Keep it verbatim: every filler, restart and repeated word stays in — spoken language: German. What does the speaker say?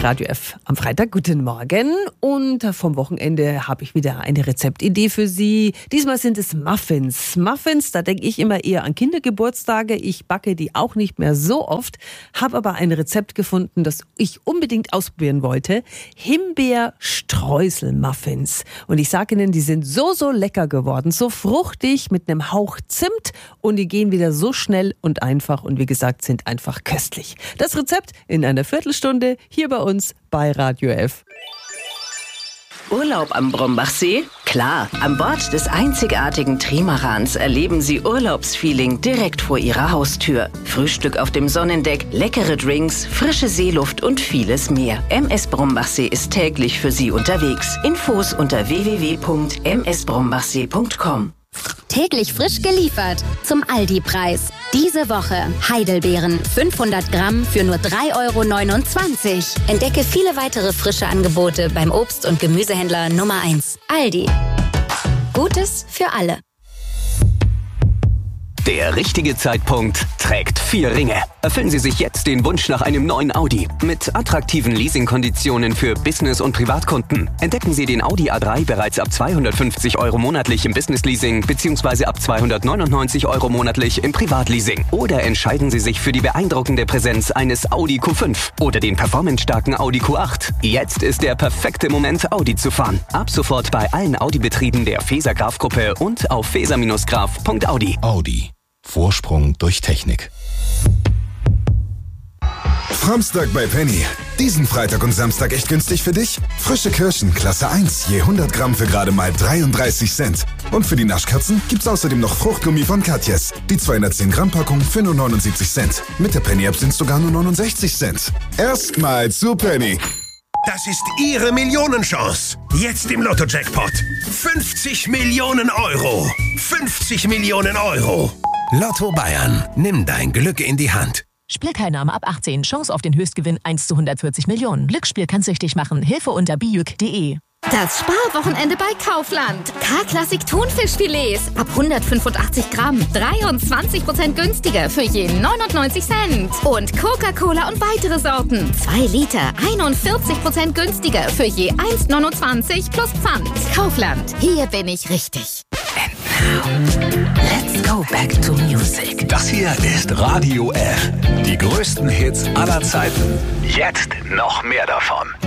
Radio F am Freitag. Guten Morgen. Und vom Wochenende habe ich wieder eine Rezeptidee für Sie. Diesmal sind es Muffins. Muffins, da denke ich immer eher an Kindergeburtstage. Ich backe die auch nicht mehr so oft, habe aber ein Rezept gefunden, das ich unbedingt ausprobieren wollte. Himbeer-Streusel-Muffins. Und ich sage Ihnen, die sind so, so lecker geworden. So fruchtig mit einem Hauch Zimt. Und die gehen wieder so schnell und einfach. Und wie gesagt, sind einfach köstlich. Das Rezept in einer Viertelstunde hier bei uns bei Radio F. Urlaub am Brombachsee? Klar, an Bord des einzigartigen Trimarans erleben Sie Urlaubsfeeling direkt vor Ihrer Haustür. Frühstück auf dem Sonnendeck, leckere Drinks, frische Seeluft und vieles mehr. M S Brombachsee ist täglich für Sie unterwegs. Infos unter w w w punkt m s brombachsee punkt com. Täglich frisch geliefert zum Aldi-Preis. Diese Woche Heidelbeeren fünfhundert Gramm für nur drei Euro neunundzwanzig. Entdecke viele weitere frische Angebote beim Obst- und Gemüsehändler Nummer eins. Aldi. Gutes für alle. Der richtige Zeitpunkt trägt vier Ringe. Erfüllen Sie sich jetzt den Wunsch nach einem neuen Audi. Mit attraktiven Leasingkonditionen für Business- und Privatkunden. Entdecken Sie den Audi A drei bereits ab zweihundertfünfzig Euro monatlich im Business-Leasing bzw. ab zweihundertneunundneunzig Euro monatlich im Privatleasing. Oder entscheiden Sie sich für die beeindruckende Präsenz eines Audi Q fünf oder den performancestarken Audi Q acht. Jetzt ist der perfekte Moment, Audi zu fahren. Ab sofort bei allen Audi-Betrieben der Feser-Graf-Gruppe und auf feser Graf punkt audi. Audi. Vorsprung durch Technik. Samstag bei Penny. Diesen Freitag und Samstag echt günstig für dich? Frische Kirschen, Klasse eins, je hundert Gramm für gerade mal dreiunddreißig Cent. Und für die Naschkatzen gibt's außerdem noch Fruchtgummi von Katjes. Die zweihundertzehn Gramm Packung für nur neunundsiebzig Cent. Mit der Penny-App sind's sogar nur neunundsechzig Cent. Erstmal zu Penny. Das ist Ihre Millionenchance. Jetzt im Lotto-Jackpot. fünfzig Millionen Euro. fünfzig Millionen Euro. Lotto Bayern. Nimm dein Glück in die Hand. Spielteilnahme ab achtzehn. Chance auf den Höchstgewinn eins zu hundertvierzig Millionen. Glücksspiel kann süchtig machen. Hilfe unter bijuk punkt de. Das Sparwochenende bei Kaufland. K-Klassik Thunfischfilets ab hundertfünfundachtzig Gramm. dreiundzwanzig Prozent günstiger für je neunundneunzig Cent. Und Coca-Cola und weitere Sorten. zwei Liter, einundvierzig Prozent günstiger für je eins neunundzwanzig plus Pfand. Kaufland. Hier bin ich richtig. And now, let's go back to music. Das hier ist Radio F. Die größten Hits aller Zeiten. Jetzt noch mehr davon.